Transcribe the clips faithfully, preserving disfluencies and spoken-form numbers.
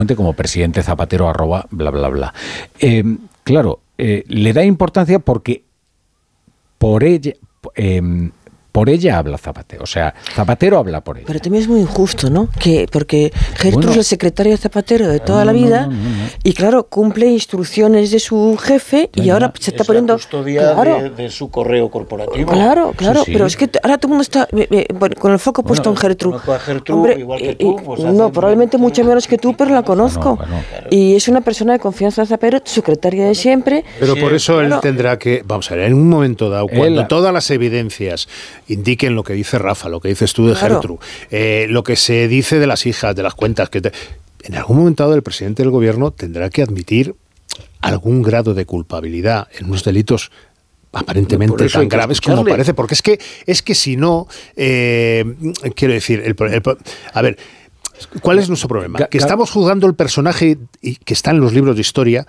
como presidente Zapatero arroba bla bla bla. Eh, claro, eh, le da importancia porque por ella... Eh, por ella habla Zapatero, o sea, Zapatero habla por ella. Pero también es muy injusto, ¿no? Que porque Gertrudis bueno, es el secretario de Zapatero de toda no, la vida no, no, no, no. y claro, cumple instrucciones de su jefe y ya, ahora se está es poniendo... la custodia claro, de, de su correo corporativo. Claro, claro, sí, sí. pero es que ahora todo el mundo está eh, bueno, con el foco puesto bueno, en Gertrude. Conozco a Gertrude Hombre, igual que tú. Pues no, probablemente mucho menos que tú, pero la conozco. Bueno, bueno, claro. Y es una persona de confianza de Zapatero, secretaria de siempre. Pero por eso claro. él tendrá que, vamos a ver, en un momento dado, cuando él, todas las evidencias indiquen lo que dice Rafa, lo que dices tú de claro. Gertrude, eh, lo que se dice de las hijas, de las cuentas, que te, en algún momento dado el presidente del gobierno tendrá que admitir algún grado de culpabilidad en unos delitos aparentemente tan graves como parece, porque es que es que si no, eh, quiero decir, el, el, a ver, ¿cuál es nuestro problema? Que estamos juzgando el personaje y que está en los libros de historia.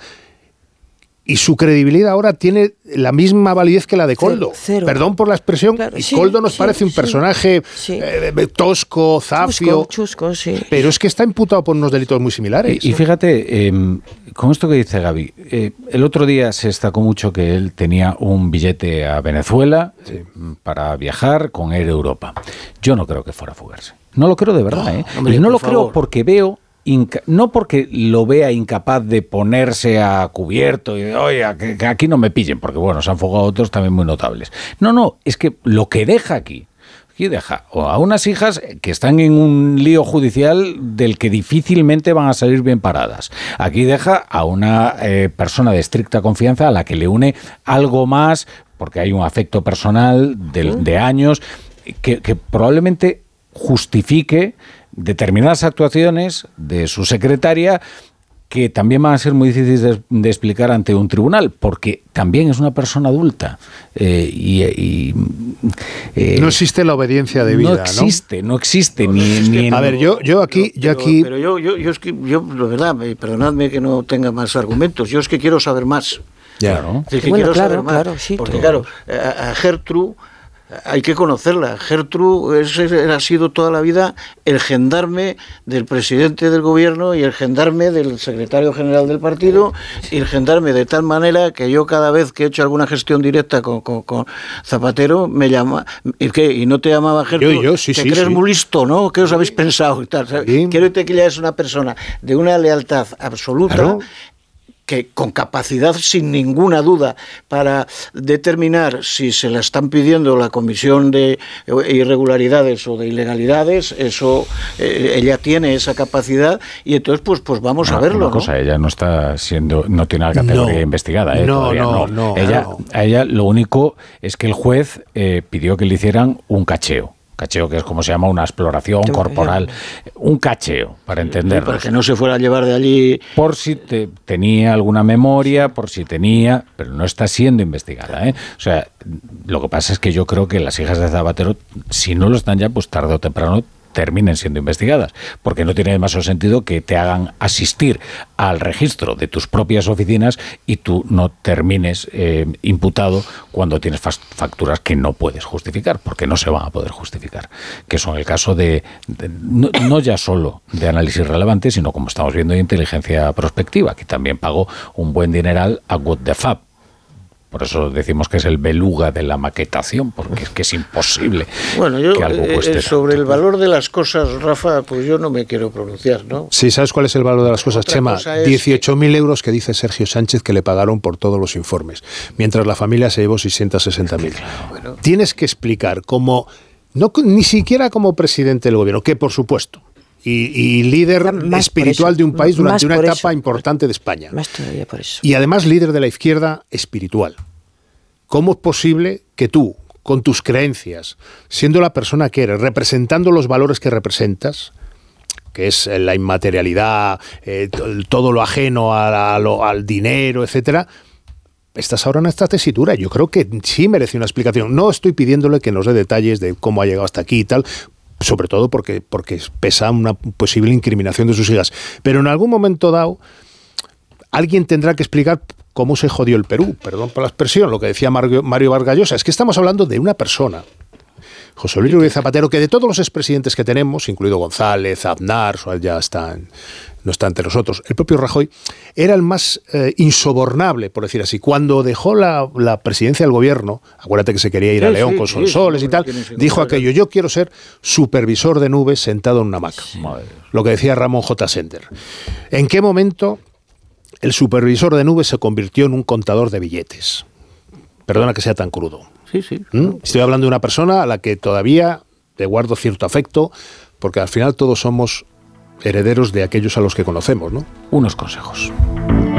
Y su credibilidad ahora tiene la misma validez que la de Koldo. Cero, cero. Perdón por la expresión. Claro, y sí, Koldo nos sí, parece un sí, personaje sí. Eh, tosco, zafio. Chusco, chusco, sí. Pero es que está imputado por unos delitos muy similares. Y, y fíjate, eh, con esto que dice Gaby, eh, el otro día se destacó mucho que él tenía un billete a Venezuela sí. para viajar con Air Europa. Yo no creo que fuera a fugarse. No lo creo de verdad. No, ¿eh? Hombre, y no lo favor. creo porque veo... Inca- no porque lo vea incapaz de ponerse a cubierto y de, oye, que, que aquí no me pillen, porque bueno, se han fugado otros también muy notables. No, no, es que lo que deja aquí, aquí deja a unas hijas que están en un lío judicial del que difícilmente van a salir bien paradas. Aquí deja a una eh, persona de estricta confianza a la que le une algo más, porque hay un afecto personal de, de años, que, que probablemente justifique determinadas actuaciones de su secretaria que también van a ser muy difíciles de, de explicar ante un tribunal, porque también es una persona adulta. Eh, y, y eh, no existe la obediencia debida, ¿no? existe, no, no existe, no, ni, es ni que, en... A ver, yo, yo aquí... Pero, yo aquí... pero yo, yo, yo es que, yo, la verdad, perdonadme que no tenga más argumentos, yo es que quiero saber más. Ya, ¿no? Es que bueno, quiero claro, saber más, claro, sí, porque todo. claro, a, a Gertrude hay que conocerla. Gertrude es, ha sido toda la vida el gendarme del presidente del gobierno y el gendarme del secretario general del partido y el gendarme de tal manera que yo cada vez que he hecho alguna gestión directa con, con, con Zapatero me llama, ¿y qué? ¿Y no te llamaba Gertrude? Yo, yo, sí, ¿Te sí, crees sí. muy listo, no? ¿Qué os habéis pensado? Y tal. Sí. Quiero decir que ella es una persona de una lealtad absoluta. Claro. Que con capacidad sin ninguna duda para determinar si se la están pidiendo la comisión de irregularidades o de ilegalidades, eso eh, ella tiene esa capacidad y entonces pues pues vamos no, a verlo. Una cosa, ¿no? Ella no está siendo, no tiene la categoría no, investigada, ¿eh? No, Todavía no, no. no. Ella, no. A ella lo único es que el juez eh, pidió que le hicieran un cacheo. Cacheo, que es como se llama una exploración corporal, un cacheo, para entenderlo. Para que no se fuera a llevar de allí. Por si te, tenía alguna memoria, por si tenía, pero no está siendo investigada, ¿eh? O sea, lo que pasa es que yo creo que las hijas de Zapatero, si no lo están ya, pues tarde o temprano terminen siendo investigadas, porque no tiene demasiado sentido que te hagan asistir al registro de tus propias oficinas y tú no termines eh, imputado cuando tienes facturas que no puedes justificar, porque no se van a poder justificar, que son el caso de, de no, no ya solo de análisis relevante, sino como estamos viendo de inteligencia prospectiva, que también pagó un buen dineral a What the Fab. Por eso decimos que es el beluga de la maquetación, porque es que es imposible bueno, yo, que algo cueste eh, sobre tanto. El valor de las cosas, Rafa, pues yo no me quiero pronunciar, ¿no? Sí, ¿sabes cuál es el valor de las cosas, Otra Chema? cosa es dieciocho mil euros que dice Sergio Sánchez que le pagaron por todos los informes, mientras la familia se llevó seiscientos sesenta mil. Bueno. Tienes que explicar cómo, no, ni siquiera como presidente del gobierno, que por supuesto, y, y líder más espiritual de un país durante una etapa eso. importante de España. Más todavía por eso. Y además líder de la izquierda espiritual. ¿Cómo es posible que tú, con tus creencias, siendo la persona que eres, representando los valores que representas, que es la inmaterialidad, eh, todo lo ajeno a, a lo, al dinero, etcétera, estás ahora en esta tesitura? Yo creo que sí merece una explicación. No estoy pidiéndole que nos dé detalles de cómo ha llegado hasta aquí y tal, sobre todo porque, porque pesa una posible incriminación de sus hijas. Pero en algún momento dado, alguien tendrá que explicar cómo se jodió el Perú. Perdón por la expresión, lo que decía Mario, Mario Vargas Llosa. Es que estamos hablando de una persona, José Luis Rodríguez Zapatero, que de todos los expresidentes que tenemos, incluido González, Aznar, ya está en, no está entre nosotros. El propio Rajoy era el más eh, insobornable, por decir así. Cuando dejó la, la presidencia del gobierno, acuérdate que se quería ir sí, a León sí, con Sonsoles sí, y tal, dijo aquello, yo quiero ser supervisor de nubes sentado en una hamaca. Sí. Lo que decía Ramón J. Sender. ¿En qué momento el supervisor de nubes se convirtió en un contador de billetes? Perdona que sea tan crudo. Sí, sí. ¿Mm? Estoy hablando de una persona a la que todavía le guardo cierto afecto, porque al final todos somos herederos de aquellos a los que conocemos, ¿no? Unos consejos.